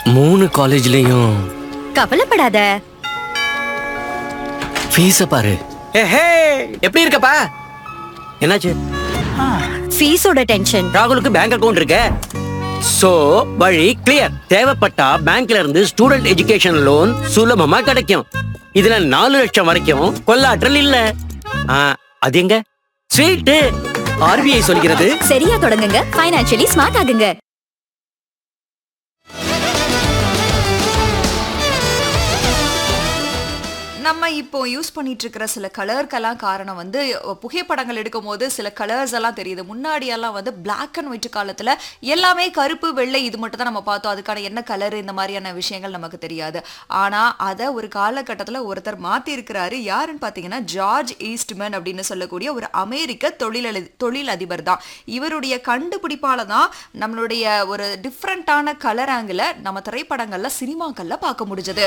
3 காலேஜ்லயும் கவலைப்படாத. ஃபீஸ பாரு. எப்படி இருக்கப்பா? என்னாச்சு? ஃபீஸோட டென்ஷன். ராகுலுக்கு பேங்க் அக்கவுண்ட் இருக்கு. சோ வழி கிளியர். தேவைப்பட்டா பேங்க்ல இருந்து ஸ்டூடெண்ட் எஜுகேஷன் லோன் சுலபமா கிடைக்கும். இதுல 4 லட்சம் வரைக்கும் கொள்ளாற்றல் இல்ல. அது எங்க? ஸ்வீட். ஆர்பிஐ சொல்கிறது. சரியா தொடங்குங்க, ஃபைனான்சியலி ஸ்மார்ட் ஆகுங்க. நம்ம இப்போ யூஸ் பண்ணிட்டு இருக்கிற சில கலருக்கெல்லாம் காரணம் வந்து புகைப்படங்கள் எடுக்கும் போது சில கலர்ஸ் எல்லாம் தெரியுது. முன்னாடி எல்லாம் வந்து பிளாக் அண்ட் ஒயிட் காலத்துல எல்லாமே கருப்பு வெள்ளை இது மட்டும் தான் நம்ம பார்த்தோம். அதுக்கான என்ன கலர் இந்த மாதிரியான விஷயங்கள் நமக்கு தெரியாது. ஆனா அதை ஒரு காலகட்டத்துல ஒருத்தர் மாத்தி இருக்கிறாரு. யாருன்னு பாத்தீங்கன்னா ஜார்ஜ் ஈஸ்ட்மேன் அப்படின்னு சொல்லக்கூடிய ஒரு அமெரிக்க தொழிலதிபர் தான். இவருடைய கண்டுபிடிப்பால தான் நம்மளுடைய ஒரு டிஃப்ரெண்டான கலர் ஆங்கிள நம்ம திரைப்படங்கள்ல சினிமாக்கள்ல பார்க்க முடிஞ்சது.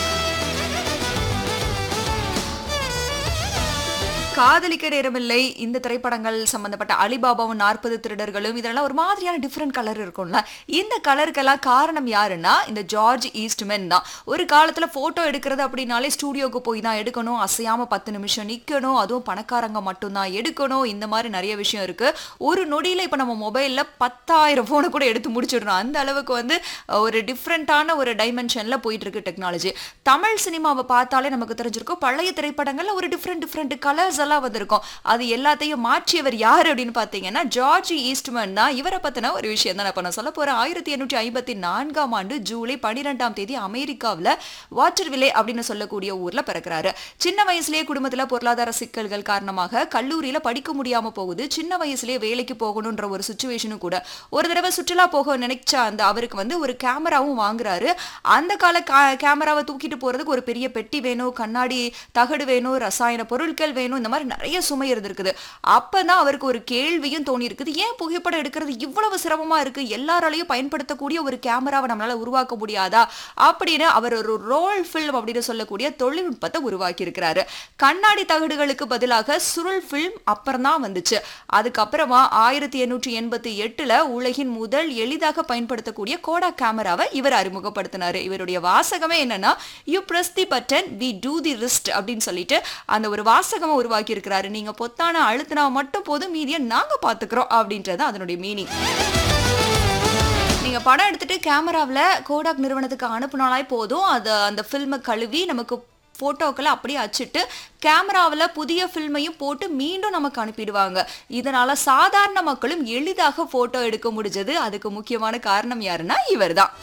காதலிக்க நேரமில்லை, இந்த திரைப்படங்கள் சம்பந்தப்பட்ட அலிபாபாவும் 40 திருடர்களும் இதெல்லாம் ஒரு மாதிரியான டிஃப்ரெண்ட் கலர் இருக்கும்ல. இந்த கலருக்கெல்லாம் காரணம் யாருன்னா இந்த ஜார்ஜ் ஈஸ்ட்மேன் தான். ஒரு காலத்துல போட்டோ எடுக்கிறது அப்படின்னாலே ஸ்டூடியோக்கு போய் தான் எடுக்கணும், அசையாம 10 நிமிஷம் நிக்கணும், அதுவும் பணக்காரங்க மட்டும்தான் எடுக்கணும். இந்த மாதிரி நிறைய விஷயம் இருக்கு. ஒரு நொடியில இப்ப நம்ம மொபைல்ல 10,000 போனை கூட எடுத்து முடிச்சிடணும். அந்த அளவுக்கு வந்து ஒரு டிஃப்ரெண்டான ஒரு டைமென்ஷன்ல போயிட்டு இருக்கு டெக்னாலஜி. தமிழ் சினிமாவை பார்த்தாலே நமக்கு தெரிஞ்சிருக்கும், பழைய திரைப்படங்கள்ல ஒரு டிஃப்ரெண்ட் கலர்ஸ் எல்லாம் வந்திருக்கும். அது எல்லாத்தையும் மாற்றியவர் யார் அப்படின்னு பாத்தீங்கன்னா ஜார்ஜ் ஈஸ்ட்மேன் தான். இவரை பத்தின ஒரு விஷயம் தான் நான் சொல்ல போறேன். 1854ஆம் ஆண்டு ஜூலை 12ஆம் தேதி அமெரிக்காவில் வாட்டர்விலே அப்படின்னு சொல்லக்கூடிய ஊர்ல பிறக்கிறாரு. சின்ன வயசுலேயே குடும்பத்துல பொருளாதார சிக்கல்கள் காரணமாக கல்லூரியில படிக்க முடியாம போகுது. சின்ன வயசுலேயே வேலைக்கு போகணும்ன்ற ஒரு சுச்சுவேஷனும் கூட. ஒரு தடவை சுற்றுலா போக நினைச்ச அந்த அவருக்கு வந்து ஒரு கேமராவும் வாங்குறாரு. அந்த கால கேமராவை தூக்கிட்டு போறதுக்கு ஒரு பெரிய பெட்டி வேணும், கண்ணாடி தகடு வேணும், ரசாயன பொருட்கள் வேணும், இந்த மாதிரி நிறைய சுமை இருந்திருக்குது. அப்பதான் அவருக்கு ஒரு கேள்வியும் தோணி இருக்குது. ஏன் புகைப்படம் எடுக்கிறது இவ்வளவு சிரமமா இருக்கு, எல்லாராலையும் பயன்படுத்தக்கூடிய ஒரு கேமராவை நம்மளால உருவாக்க முடியாதா அப்படின்னு அவர் ஒரு ரோல் பிலிம் அப்படின்னு சொல்லக்கூடிய தொழில்நுட்பத்தை உருவாக்கி இருக்கிறாரு. கண்ணாடி தகடுகளுக்கு பதிலாக சுருள் பிலிம் அப்புறம் தான் வந்துச்சு. அதுக்கப்புறமா 1888ல உலகின் முதல் எளிதாக பயன்படுத்தக்கூடிய கோடாக் கேமராவை இவர் அறிமுகப்படுத்தினாரு. இவருடைய வாசகமே என்னன்னா, you press the button we do the wrist அப்படின்னு சொல்லிட்டு அந்த ஒரு வாசகமா உருவாக்கி இருக்கிறாரு. நீங்க பொத்தான அழுத்தினா மட்டும் போதும், மீதியை நாங்க பாத்துக்கிறோம் அப்படின்றது அதனுடைய மீனிங். நீங்க படம் எடுத்துட்டு கேமராவில் கோடாக் நிறுவனத்துக்கு அனுப்புனாலே போதும், அது அந்த ஃபில்மை கழுவி நமக்கு போட்டோக்களை அப்படியே அச்சிட்டு கேமராவில் புதிய ஃபில்மையும் போட்டு மீண்டும் நமக்கு அனுப்பிடுவாங்க. இதனால சாதாரண மக்களும் எளிதாக போட்டோ எடுக்க முடிஞ்சது. அதுக்கு முக்கியமான காரணம் யாருன்னா இவர் தான்.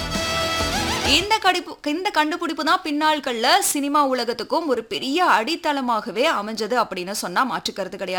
இந்த கண்டுபிடிப்பு தான் பின்னாட்கள்ல சினிமா உலகத்துக்கும் ஒரு பெரிய அடித்தளமாகவே அமைஞ்சது அப்படின்னு சொன்னா மாற்றுக்கருத்து கிடையாது.